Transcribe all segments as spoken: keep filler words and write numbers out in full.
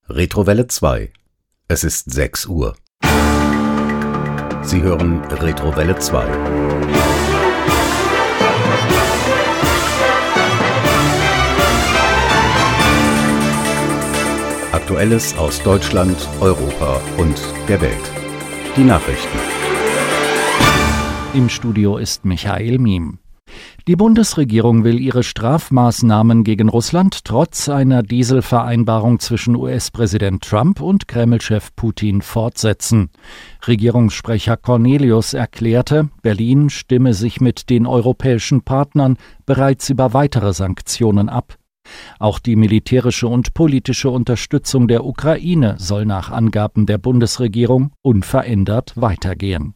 Retrowelle zwei. Es ist sechs Uhr. Sie hören Retrowelle zwei. Aktuelles aus Deutschland, Europa und der Welt. Die Nachrichten. Im Studio ist Michael Miem. Die Bundesregierung will ihre Strafmaßnahmen gegen Russland trotz einer Dieselvereinbarung zwischen U S-Präsident Trump und Kreml-Chef Putin fortsetzen. Regierungssprecher Cornelius erklärte, Berlin stimme sich mit den europäischen Partnern bereits über weitere Sanktionen ab. Auch die militärische und politische Unterstützung der Ukraine soll nach Angaben der Bundesregierung unverändert weitergehen.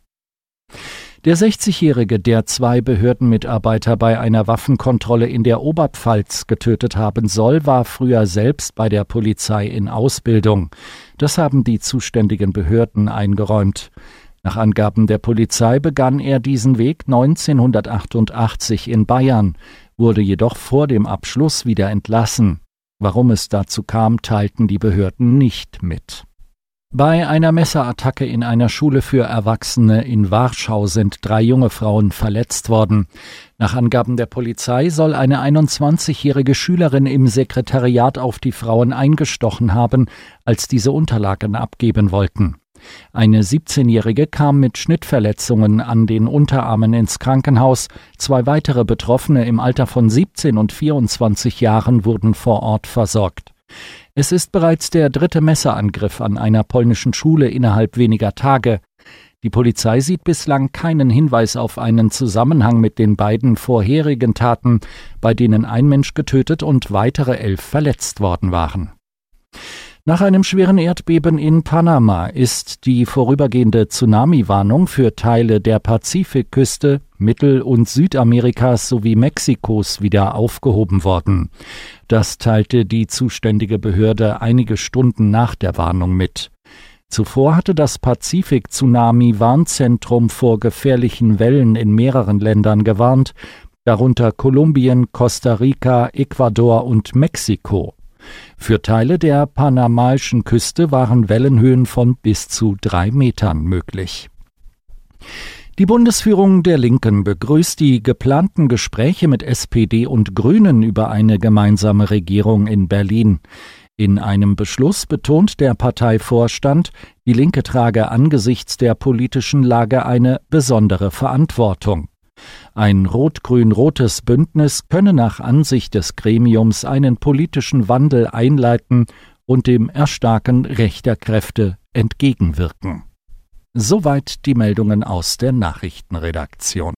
Der sechzigjährige, der zwei Behördenmitarbeiter bei einer Waffenkontrolle in der Oberpfalz getötet haben soll, war früher selbst bei der Polizei in Ausbildung. Das haben die zuständigen Behörden eingeräumt. Nach Angaben der Polizei begann er diesen Weg neunzehnhundertachtundachtzig in Bayern, wurde jedoch vor dem Abschluss wieder entlassen. Warum es dazu kam, teilten die Behörden nicht mit. Bei einer Messerattacke in einer Schule für Erwachsene in Warschau sind drei junge Frauen verletzt worden. Nach Angaben der Polizei soll eine einundzwanzigjährige Schülerin im Sekretariat auf die Frauen eingestochen haben, als diese Unterlagen abgeben wollten. Eine siebzehnjährige kam mit Schnittverletzungen an den Unterarmen ins Krankenhaus. Zwei weitere Betroffene im Alter von siebzehn und vierundzwanzig Jahren wurden vor Ort versorgt. Es ist bereits der dritte Messerangriff an einer polnischen Schule innerhalb weniger Tage. Die Polizei sieht bislang keinen Hinweis auf einen Zusammenhang mit den beiden vorherigen Taten, bei denen ein Mensch getötet und weitere elf verletzt worden waren. Nach einem schweren Erdbeben in Panama ist die vorübergehende Tsunami-Warnung für Teile der Pazifikküste, Mittel- und Südamerikas sowie Mexikos wieder aufgehoben worden. Das teilte die zuständige Behörde einige Stunden nach der Warnung mit. Zuvor hatte das Pazifik-Tsunami-Warnzentrum vor gefährlichen Wellen in mehreren Ländern gewarnt, darunter Kolumbien, Costa Rica, Ecuador und Mexiko. Für Teile der panamaischen Küste waren Wellenhöhen von bis zu drei Metern möglich. Die Bundesführung der Linken begrüßt die geplanten Gespräche mit S P D und Grünen über eine gemeinsame Regierung in Berlin. In einem Beschluss betont der Parteivorstand, die Linke trage angesichts der politischen Lage eine besondere Verantwortung. Ein rot-grün-rotes Bündnis könne nach Ansicht des Gremiums einen politischen Wandel einleiten und dem Erstarken rechter Kräfte entgegenwirken. Soweit die Meldungen aus der Nachrichtenredaktion.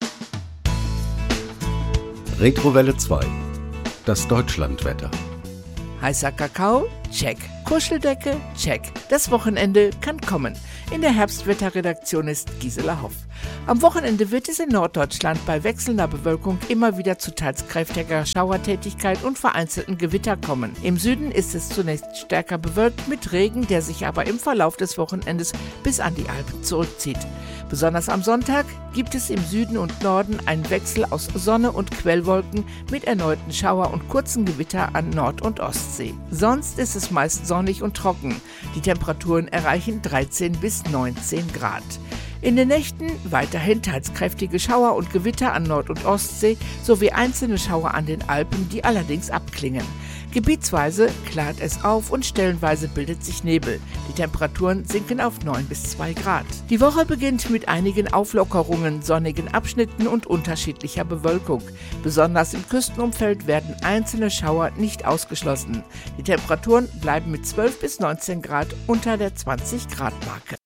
Retrowelle zwei. Das Deutschlandwetter. Heißer Kakao? Check. Kuscheldecke? Check. Das Wochenende kann kommen. In der Herbstwetterredaktion ist Gisela Hoff. Am Wochenende wird es in Norddeutschland bei wechselnder Bewölkung immer wieder zu teils kräftiger Schauertätigkeit und vereinzelten Gewitter kommen. Im Süden ist es zunächst stärker bewölkt mit Regen, der sich aber im Verlauf des Wochenendes bis an die Alpen zurückzieht. Besonders am Sonntag gibt es im Süden und Norden einen Wechsel aus Sonne und Quellwolken mit erneuten Schauer- und kurzen Gewitter an Nord- und Ostsee. Sonst ist es meist sonnig und trocken. Die Temperaturen erreichen dreizehn bis neunzehn Grad. In den Nächten weiterhin teils kräftige Schauer und Gewitter an Nord- und Ostsee sowie einzelne Schauer an den Alpen, die allerdings abklingen. Gebietsweise klart es auf und stellenweise bildet sich Nebel. Die Temperaturen sinken auf neun bis zwei Grad. Die Woche beginnt mit einigen Auflockerungen, sonnigen Abschnitten und unterschiedlicher Bewölkung. Besonders im Küstenumfeld werden einzelne Schauer nicht ausgeschlossen. Die Temperaturen bleiben mit zwölf bis neunzehn Grad unter der zwanzig Grad Marke.